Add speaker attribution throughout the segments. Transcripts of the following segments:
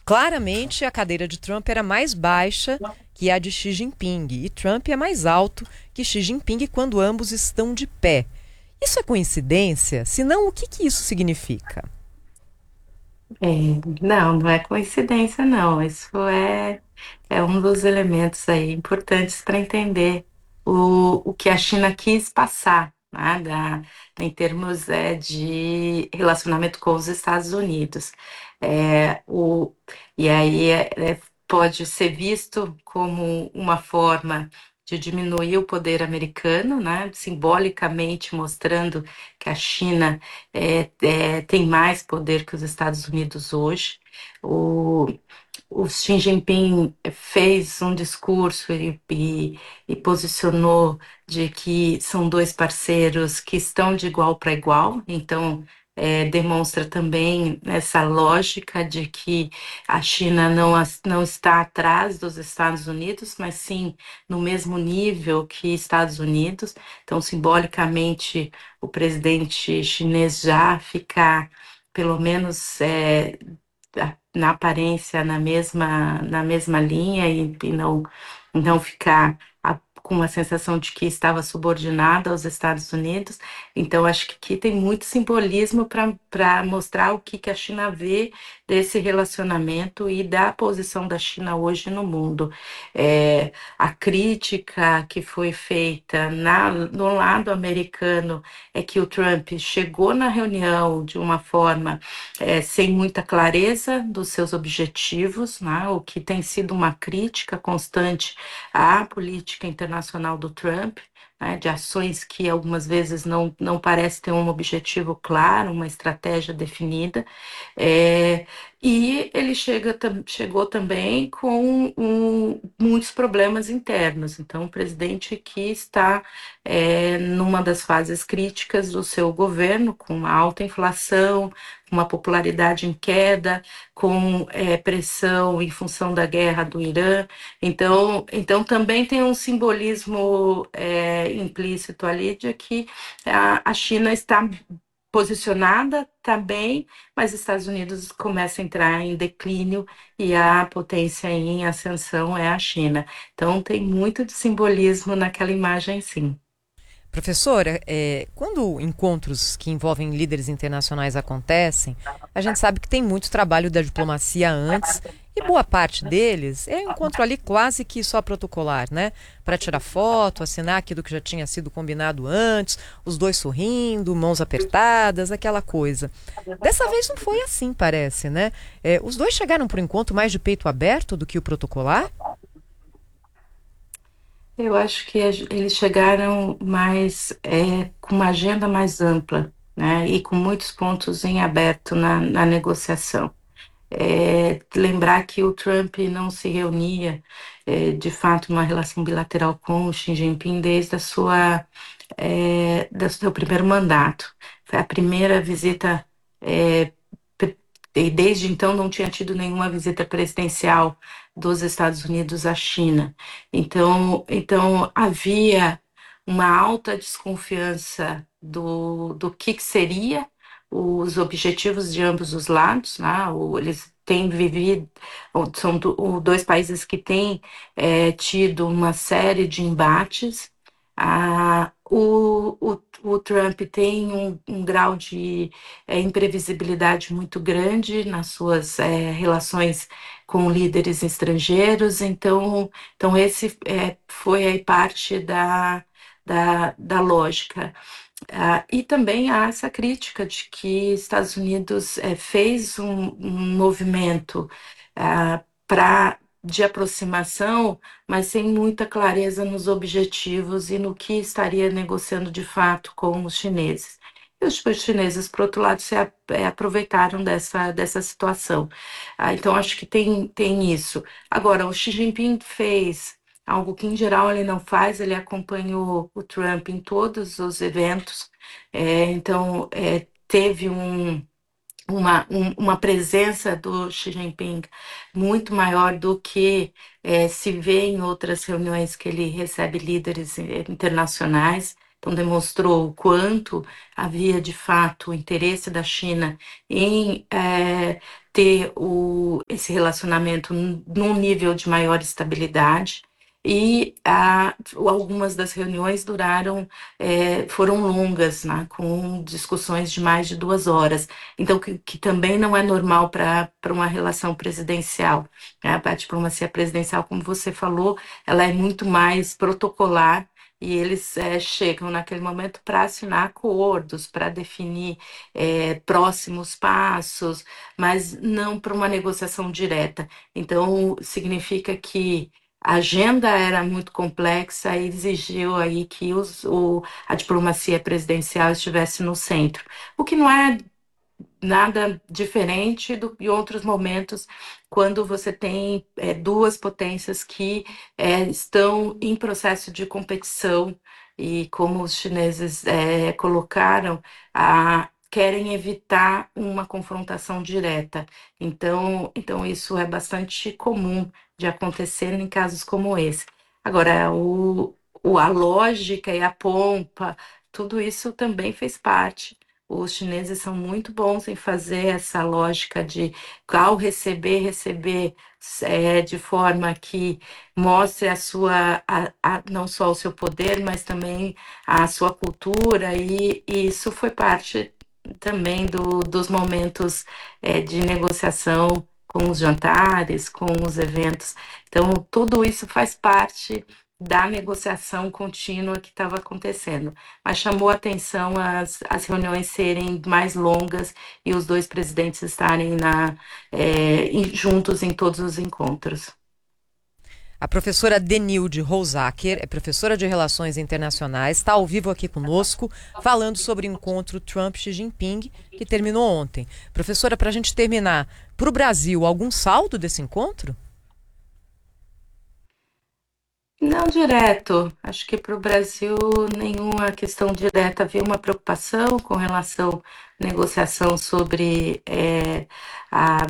Speaker 1: Claramente, a cadeira de Trump era mais baixa que a de Xi Jinping, e Trump é mais alto que Xi Jinping quando ambos estão de pé. Isso é coincidência? Se não, o que isso significa?
Speaker 2: É, não, não é coincidência, não. É um dos elementos aí importantes para entender o que a China quis passar, né, em termos de relacionamento com os Estados Unidos. É, o, e aí pode ser visto como uma forma de diminuir o poder americano, né, simbolicamente mostrando que a China tem mais poder que os Estados Unidos hoje. O, o Xi Jinping fez um discurso e posicionou de que são dois parceiros que estão de igual para igual, então demonstra também essa lógica de que a China não está atrás dos Estados Unidos, mas sim no mesmo nível que Estados Unidos. Então, simbolicamente, o presidente chinês já ficar, pelo menos na aparência, na mesma linha e não ficar com a sensação de que estava subordinada aos Estados Unidos. Então, acho que aqui tem muito simbolismo para mostrar o que a China vê desse relacionamento e da posição da China hoje no mundo. A crítica que foi feita no lado americano é que o Trump chegou na reunião de uma forma sem muita clareza dos seus objetivos, né, o que tem sido uma crítica constante à política internacional do Trump, né, de ações que algumas vezes não parece ter um objetivo claro, uma estratégia definida. É, e ele chegou também com muitos problemas internos. Então, o presidente que está numa das fases críticas do seu governo, com uma alta inflação, uma popularidade em queda, com pressão em função da guerra do Irã. Então também tem um simbolismo implícito ali de que a China está posicionada também, mas os Estados Unidos começam a entrar em declínio e a potência em ascensão é a China. Então tem muito de simbolismo naquela imagem, sim.
Speaker 1: Professora, quando encontros que envolvem líderes internacionais acontecem, a gente sabe que tem muito trabalho da diplomacia antes e boa parte deles é um encontro ali quase que só protocolar, né? Para tirar foto, assinar aquilo que já tinha sido combinado antes, os dois sorrindo, mãos apertadas, aquela coisa. Dessa vez não foi assim, parece, né? Os dois chegaram para o encontro mais de peito aberto do que o protocolar?
Speaker 2: Eu acho que eles chegaram com uma agenda mais ampla, né, e com muitos pontos em aberto na negociação. Lembrar que o Trump não se reunia, de fato, uma relação bilateral com o Xi Jinping desde do seu primeiro mandato. Foi a primeira visita, é, e desde então não tinha tido nenhuma visita presidencial dos Estados Unidos à China. Então havia uma alta desconfiança do que seria os objetivos de ambos os lados, né? Eles têm vivido, são dois países que têm tido uma série de embates. O Trump tem um grau de imprevisibilidade muito grande nas suas relações com líderes estrangeiros, então esse foi aí parte da lógica. E também há essa crítica de que Estados Unidos fez um movimento de aproximação, mas sem muita clareza nos objetivos e no que estaria negociando de fato com os chineses. E os chineses, por outro lado, aproveitaram dessa situação. Então, acho que tem isso. Agora, o Xi Jinping fez algo que, em geral, ele não faz, ele acompanhou o Trump em todos os eventos, então, teve uma presença do Xi Jinping muito maior do que se vê em outras reuniões que ele recebe líderes internacionais. Então, demonstrou o quanto havia, de fato, o interesse da China em ter esse relacionamento num nível de maior estabilidade. E algumas das reuniões foram longas, né, com discussões de mais de 2 horas. Então, que também não é normal para uma relação presidencial. Né? A diplomacia presidencial, como você falou, ela é muito mais protocolar e eles chegam naquele momento para assinar acordos, para definir próximos passos, mas não para uma negociação direta. Então, significa que a agenda era muito complexa e exigiu aí que a diplomacia presidencial estivesse no centro, o que não é nada diferente em outros momentos, quando você tem duas potências que estão em processo de competição e, como os chineses colocaram, querem evitar uma confrontação direta. Então isso é bastante comum de acontecer em casos como esse. Agora, a lógica e a pompa, tudo isso também fez parte. Os chineses são muito bons em fazer essa lógica de, ao receber de forma que mostre não só o seu poder, mas também a sua cultura, e isso foi parte também dos momentos de negociação com os jantares, com os eventos. Então, tudo isso faz parte da negociação contínua que estava acontecendo, mas chamou a atenção as reuniões serem mais longas e os dois presidentes estarem juntos em todos os encontros.
Speaker 1: A professora Denilde Rousaker é professora de Relações Internacionais, está ao vivo aqui conosco, falando sobre o encontro Trump-Xi Jinping, que terminou ontem. Professora, para a gente terminar, para o Brasil, algum saldo desse encontro?
Speaker 2: Não direto. Acho que para o Brasil nenhuma questão direta. Havia uma preocupação com relação à negociação sobre a,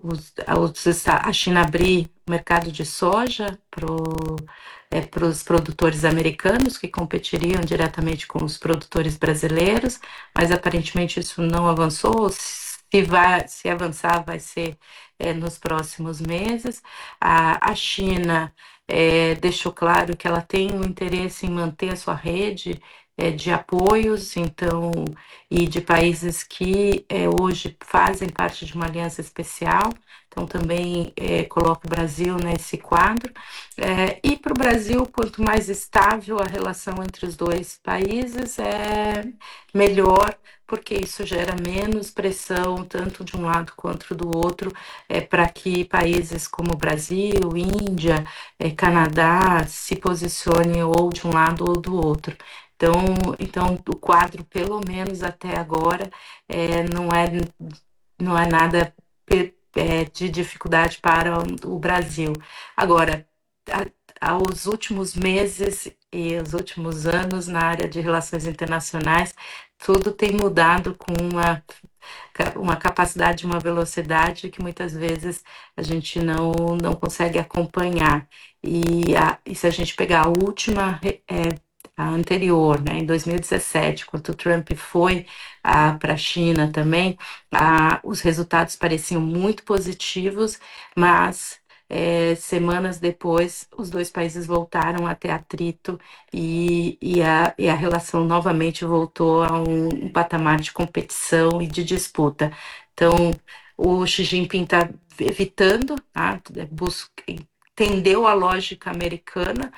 Speaker 2: a China abrir o mercado de soja para os produtores americanos que competiriam diretamente com os produtores brasileiros, mas aparentemente isso não avançou. Se avançar, vai ser nos próximos meses. A China deixou claro que ela tem um interesse em manter a sua rede de apoios, então, e de países que hoje fazem parte de uma aliança especial, então também coloca o Brasil nesse quadro. E para o Brasil, quanto mais estável a relação entre os dois países, melhor, porque isso gera menos pressão, tanto de um lado quanto do outro, para que países como Brasil, Índia, Canadá se posicione ou de um lado ou do outro. Então o quadro, pelo menos até agora, não é nada de dificuldade para o Brasil. Agora, aos últimos meses e os últimos anos na área de relações internacionais, tudo tem mudado com uma capacidade, uma velocidade que muitas vezes a gente não consegue acompanhar. E se a gente pegar a última, a anterior, né, em 2017, quando o Trump foi para a China também, os resultados pareciam muito positivos, mas semanas depois, os dois países voltaram a ter atrito e a relação novamente voltou a um patamar de competição e de disputa. Então, o Xi Jinping está evitando, tá? Entendeu a lógica americana,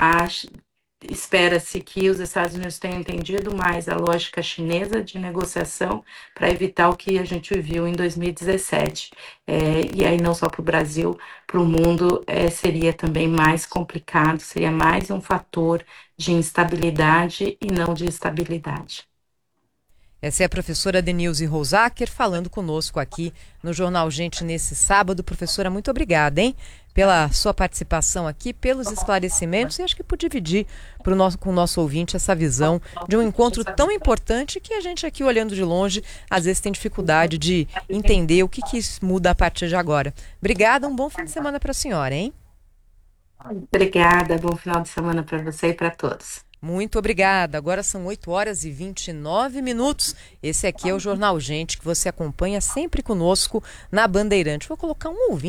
Speaker 2: espera-se que os Estados Unidos tenham entendido mais a lógica chinesa de negociação para evitar o que a gente viu em 2017. E aí não só para o Brasil, para o mundo seria também mais complicado, seria mais um fator de instabilidade e não de estabilidade.
Speaker 1: Essa é a professora Denilze Rousaker falando conosco aqui no Jornal Gente nesse sábado. Professora, muito obrigada, hein? Pela sua participação aqui, pelos esclarecimentos e acho que por dividir com o nosso ouvinte essa visão de um encontro tão importante que a gente aqui olhando de longe às vezes tem dificuldade de entender o que muda a partir de agora. Obrigada, um bom fim de semana para a senhora, hein?
Speaker 2: Obrigada, bom final de semana para você e para todos.
Speaker 1: Muito obrigada. Agora são 8h29. Esse aqui é o Jornal Gente, que você acompanha sempre conosco na Bandeirante. Vou colocar um ouvinte